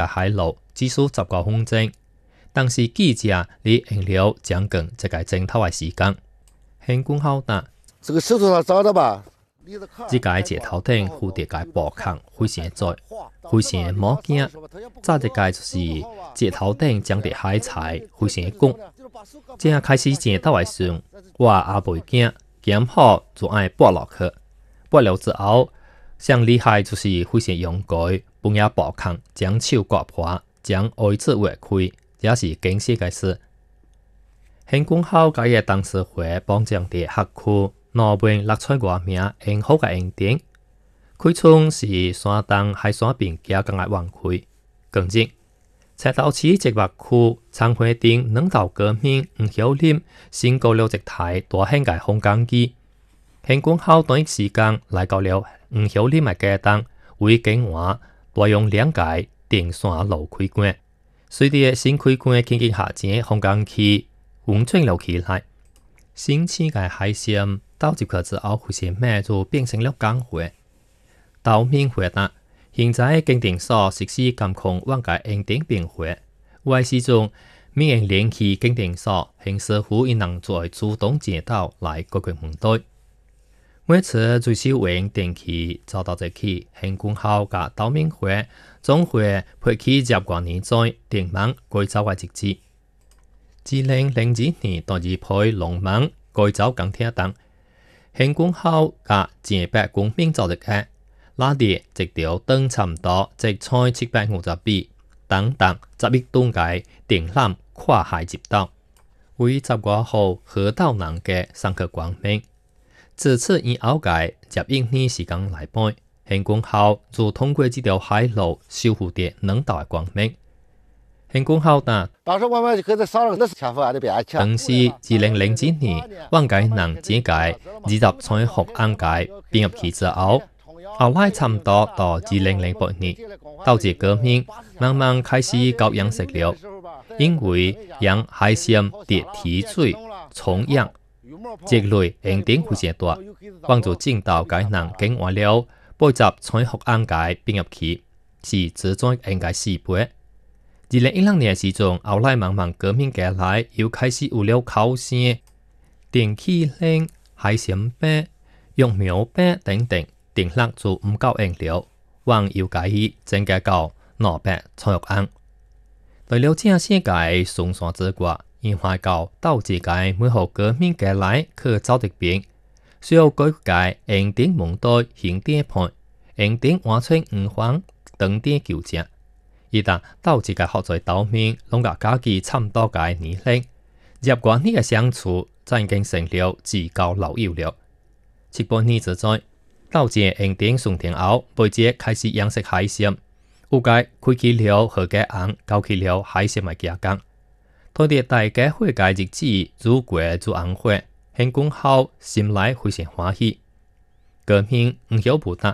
海路只需10多分钟，但是记者你用了将近这个钟头的时间，很功好大。 这个石头上长的吧？ 这个石头顶蝴蝶个薄壳非常窄，非常冇惊。早一个就是石头顶长的海菜非常广。正开始正到的时，我也袂惊，捡好就爱拔落去。拔了之后，上厉害就是非常勇敢，不也薄壳将手割破，将位置挖开，也是惊喜的事。很功好，甲伊当时会帮将的学区。那边落出外名很好嘅景点，开创是山东海山边加工嘅湾区。更近，赤道市植物区长花町两道革命唔晓啉，先过了一台大型嘅风光机。很讲好短时间来到了唔晓啉嘅街档，为景外大用2界电线路开关，随着新开关轻轻下前风光区运转了起来。新起嘅海鲜倒入去之後，非常咩就變成了港貨。島面回答，現在經定所實施監控往界應頂變貨，為時中民營聯繫經定所，hình似乎亦能在主動接到來解決問題。每次最少應電器遭到這起，很功效嘅島面貨總會配起接過年在電網改造嘅職責。2002年第二批農網改造鋼鐵檔。很功好甲700公民組織嘅，拉啲直條長差唔多直賽750米，等11噸嘅電纜跨海接道，為10多號河道南嘅上課光明。自此以後嘅接1年時間來背，很功好就通過這條海路修復啲兩道嘅光明。很功好的。 當時我們跟着上了，那是前方岸的邊界。 當時2007年，往界能只界20歲學安界變入去之後，後來差唔多到2008年，導致革命慢慢開始搞養殖了，因為養海鮮跌提水、重養，積累應頂非常大，幫助進到界能經完了，80歲學安界變入去，是自在應該4倍。2016年時陣，後來慢慢革命過來，又開始有了考試、電氣鏈、海鮮餅、育苗餅等等，電力就唔夠用了，還又介意增加到200採育案。除了這些個松山之外，因為到導致個每號革命過來去走特邊，需要改個應頂門對行點判，應頂換成5方等點糾正。而但導致個學在島面，攏個家己差唔多個年齡，入關呢個相處，就已經成了自交老友了。7、8年之在，導致應頂上天後，背節開始養殖海鮮，有個開起了河嘅岸，搞起了海鮮嘅加工。佢哋大家會個日子如過如紅火，很講好，心內非常歡喜。革命唔曉不得。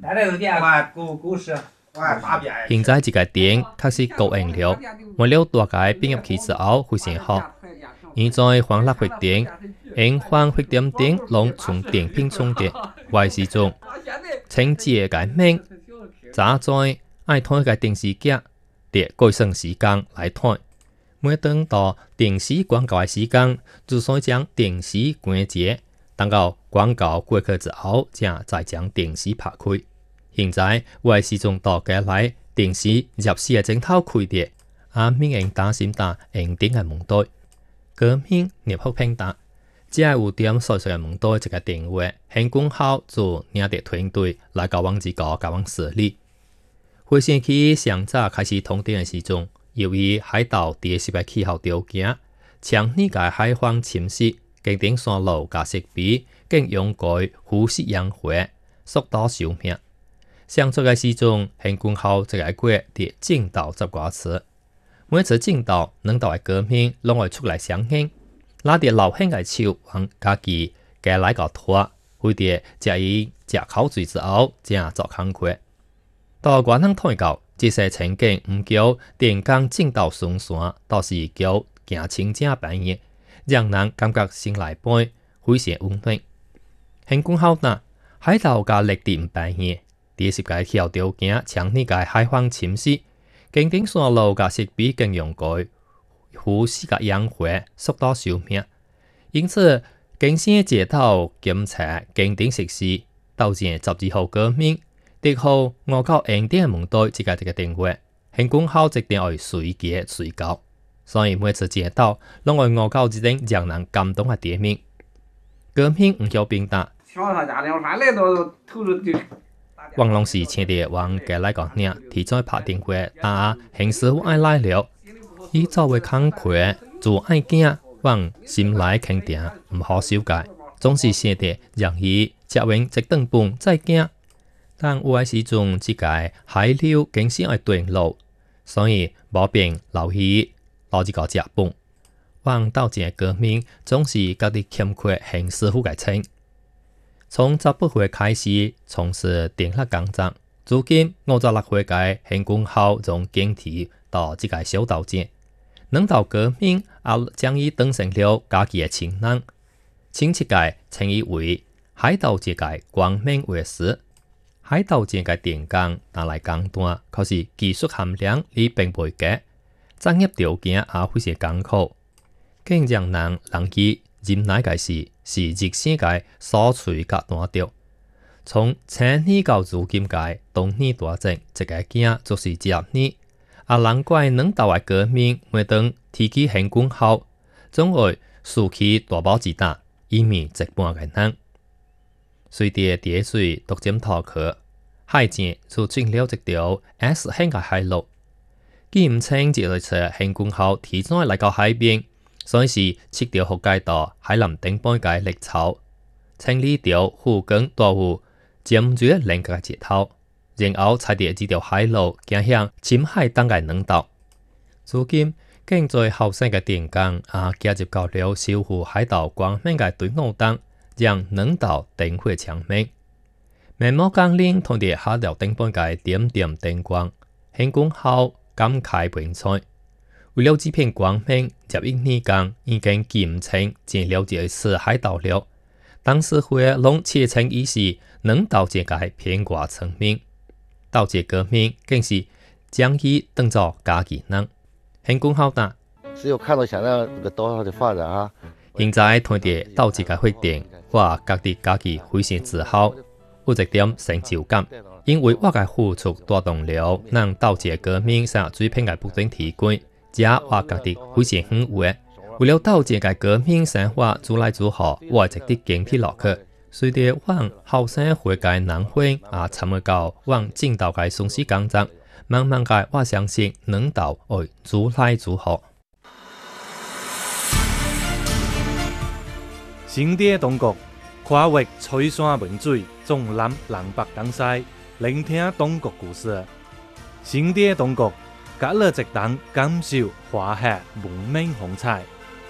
現在這個店確實夠用了，為了大家變入去之後非常好。現在歡樂發電，因歡發電店攏從電瓶充電，為時中清潔個名，早在愛睇個電視機，得改省時間來睇。每等到電視廣告嘅時間，就需將電視關節，等到廣告過去之後，再將電視拍開。現在為時鐘到嘅來，電視入市嘅整套開跌，民營擔心打應頂嘅問題，革命入學平打，只係有點細細嘅問題，一個定位，很講好就領啲團隊來搞往自個搞往xử理。回想起上早開始通電嘅時鐘，由於海島地勢嘅氣候條件，將呢個海況侵蝕，經頂山路嘅設備更應該呼吸氧氣，速度壽命。上出嘅時鐘，很講好這個月的進道10多次，每次進道兩道嘅革命，攏會出來相應，拿啲老兄嘅手往家己嘅來個拖，為啲食伊食口水之後，正做工課。到關能睇到，這些情景唔叫電工進道順線，倒是叫行清正半夜，讓人感覺心內背非常溫暖。很講好嗱，海島嘅歷地唔半夜。第10個氣候條件將呢個海況侵蝕， 經典山路甲設備更用改，呼吸甲氧化，速度壽命。因此，更新街道檢查經典設施，導致12號革命，10號我到應點門對這個電話，行公後一定要隨機隨到，所以每次街道攏會我到一定讓人感動嘅地名。革命唔叫兵打。王龍是前地往嘅來個呢，提早拍電話，但刑事愛來了，伊作為慷慨，做愛驚，往心內肯定唔好修改，總是前地讓伊食完一頓飯再驚。但有嘅時陣，這個海流經常會斷路，所以無便留意攞一個食飯。往到這革命，總是家己欠缺刑事府嘅稱。從18歲開始從事電力工作，如今56歲嘅行軍後從警隊到這個小道街，兩道革命也將伊當成了家己嘅親人。親戚界稱伊為海盜界嘅光明衛士。海盜界嘅電工拿來工單，可是技術含量伊並袂低，專業條件也非常艱苦，更讓人記忍耐嘅是日生嘅所隨甲單調。從前年到如今嘅當年大戰，一個囝就是10年，也難怪兩道嘅革命每當提起行軍後，總會豎起大拇指打，以免一半嘅人。隨着跌水逐漸脫去，海戰就進了一條 S 型嘅海路。既唔稱這類車行軍後提早來到海邊，所以是設條河街道海南頂半嘅歷草，清理掉附近大戶尖銳連隔嘅街頭，然後才第這條海路行向深海東嘅兩島。如今更在後生嘅電工加入到了守護海島光明嘅隊伍當，讓兩島燈火長明。明末江陵同地下條頂半嘅點點燈光，行軍後感慨榮彩。為了這片光明，11年間已經見證進了這次海島了。當時會攏切稱伊是兩島這個偏掛層面，島這革命更是將伊當作家己人。行軍後打， 只有看到現在這個島上的發展啊， 現在同地島這個會定，我覺得家己非常自豪，有一點成就感，因為我嘅付出帶動了讓島這革命上水平嘅不斷提高。這我覺得非常欣慰。為了島這個革命生活越來越好，我值得堅持落去。隨着往後生會嘅南會參與到往正道嘅son事工作，慢慢嘅我相信兩島會越來越好。 新店當局跨越吹山文水，縱覽南北東西，聆聽當局故事。新店當局隔了一檔感受華夏文明風采。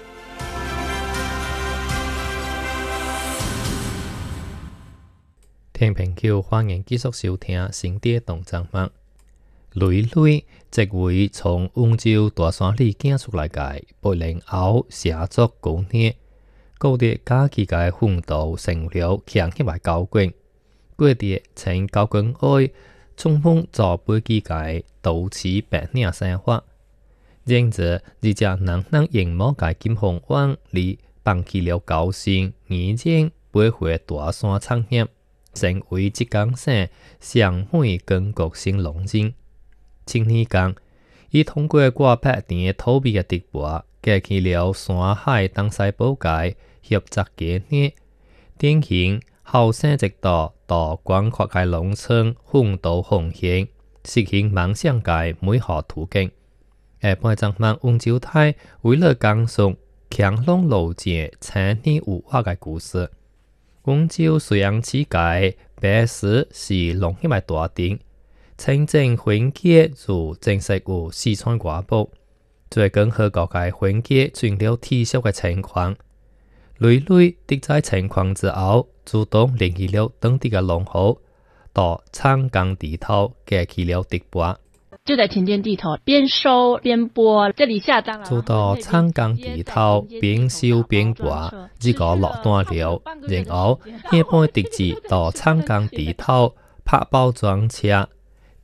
聽朋友歡迎繼續收聽新店動作網。雷雷即為從溫州大山裡行出來嘅80後社族姑娘，過着家己嘅奮鬥成了強起來高官，過着從高官愛充滿做背機嘅都市白領生活。然而，而只人熒幕嘅金鳳灣裡放棄了高薪，已經背回大山產業，成為浙江省上海建國新農人。前年間，伊通過過8年土地嘅直播，架起了山海東西部界合作計劃，典型後生一代到廣闊嘅農村奮鬥奉獻，實現夢想嘅美好途徑。下半集問溫州台為了講述強龍路線千年有話嘅故事。溫州雖然此界白石是農業嘅大町，清正婚結就正式有四川歌舞，最近合國嘅婚結出現了退休嘅情況。雷雷得在情況之後，主動聯繫了當地嘅農戶，到長江地頭架起了直播。 就在田間地頭邊收邊播，這裡下檔做到長江地頭邊收邊播，這個落單了，然後一般直至到長江地頭拍包裝車，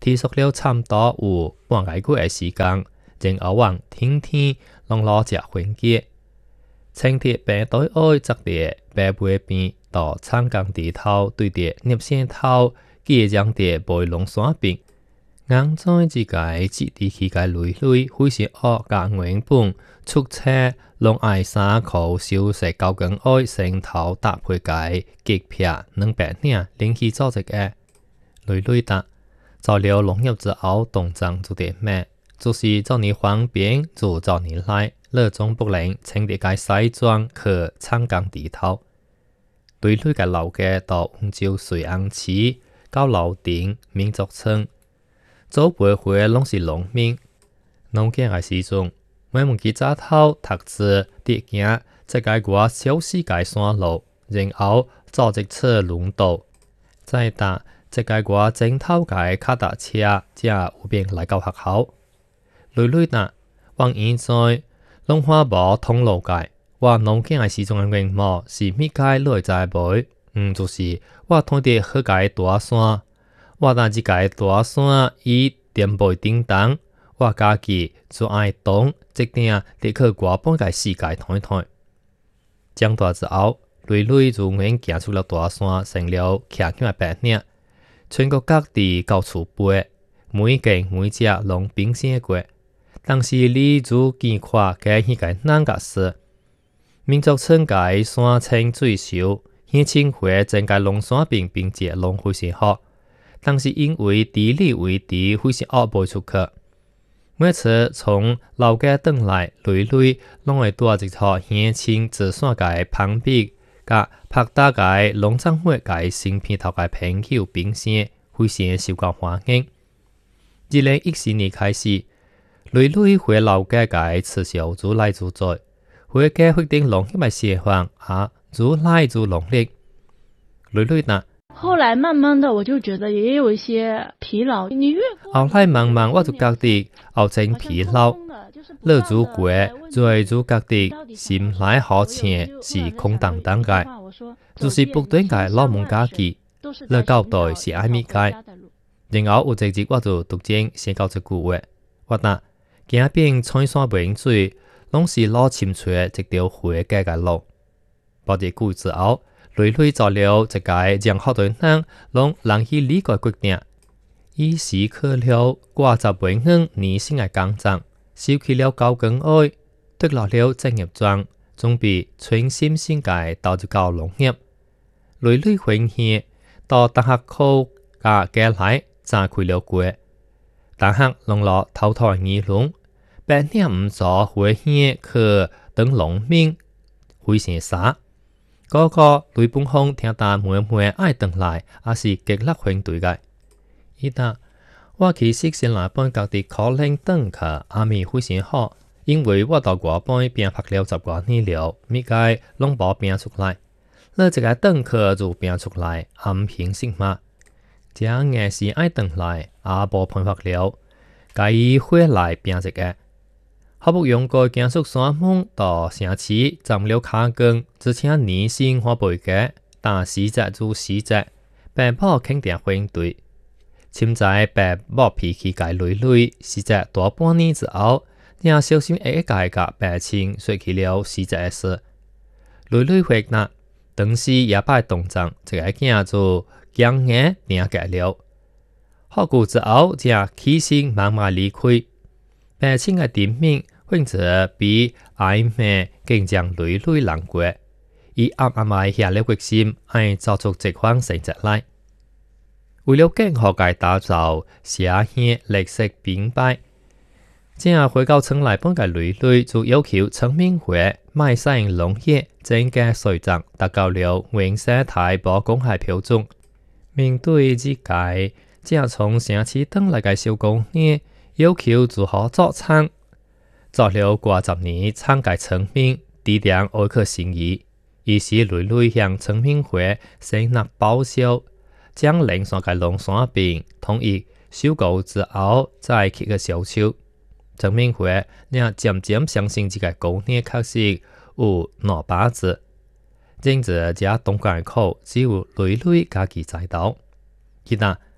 持续了差不多有半个月的时間，然後往天天攏攞食番茄。青鐵病對愛則地白背邊到長江地頭對地葉線頭，記將地背龍山邊。硬在自己自地起嘅累累，會是惡甲原本出車攏愛三口小食高跟愛成頭搭配嘅極片200領連起組織嘅累累達。照料農業之後，動長做啲咩？就是照你方便就照你來，樂種不靈，請啲嘅西裝去長江地頭。對累嘅老嘅到溫州水安市、到樓頂民族村，早輩會攏是農民。農耕嘅時陣，每門佢早頭讀書啲行，即係我小時嘅山路，然後組織出輪道，再打。即係我整頭嘅卡達車，只有邊來到學校。累累嗱，往現在攏花無通路界，我農耕嘅時陣嘅願望是乜解來在背？就是我睇啲好嘅大山，我但係個大山以點背叮當，我家己就愛動，即定立刻我幫個世界睇睇。長大之後，累累就願行出了大山，成了騎嘅白領。全國各地到處飛，每間每隻攏冰鮮過。但是你就見看嘅迄個難個事，民族村嘅山清水秀，現青花整個龍山邊並接攏非常好。但是因為地理位置非常惡背出去，每次從老家轉來，累累攏會多一套現青自山嘅旁邊。甲拍打嘅農場會嘅新片頭嘅朋友冰鮮，非常受到歡迎。2014年開始，累累回老家嘅持續做來做在，回家決定農業嘅習慣啊，做來做農力。累累呢？ 後來慢慢的我就覺得也有一些疲勞，你越後來慢慢我就覺得後真疲勞。樂做過，再做覺得心內好像是空蕩蕩嘅，就是不斷嘅老門家己，樂交代是愛咪嘅。然後有一日我就突然想到一句話，我嗱行遍青山明水，攏是老深陲一條回家嘅路。不過句之後，累累做了一個將好多人攏難以理解決定，以時可了掛十幾年薪嘅工作。收起了高跟愛，得落了職業裝，準備全心心界投入到農業。累累分享到大學考加來展開了過，大學攏落偷偷議論，白領唔做回鄉去當農民，非常傻。個個對本鄉聽到妹妹愛轉來，也是極力反對嘅。伊達我其實先來本覺得可能轉去阿咪非常好，因為我到外本邊拍了10多年了，咪該攏無變出來。那這個轉去就變出來，也唔平實嘛。這樣嘅是愛轉來，也無辦法了，該以回來變一個。好不容易行出山門到城市，站了卡更，只請年薪花背嘅，但實際就實際，並冇肯定反對。潛在白冇脾氣嘅累累，實際大半年之後，也小心一個個白情說起了實際嘅事。累累回答，當時也擺動作，這個囝就強硬定格了。好久之後，才起身慢慢離開。白情嘅店面，或者比曖昧更將累累難過，伊暗埋下了決心，愛做出這款成績來。為了更好嘅打造社會綠色品牌，正回到村內本嘅累累就要求村民會賣使用農業整個水準達到了原生態保公開標準。面對這個正從城市轉來嘅小工業，要求如何做餐，做了過10年參嘅村民低調愛去心意，於是累累向村民會成立報銷。將零散嘅農山邊統一收購之後，再去個銷售。村民會也漸漸相信這個工業確實有兩把子。因此，這東港口只有累累家己知道。其他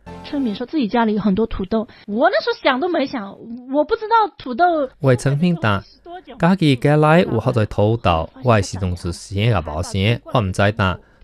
村民说自己家里有很多土豆，我那时候想都没想，我不知道土豆。 我的陈平答，家己家内有好多土豆，我的时阵是生也无生，我唔知答。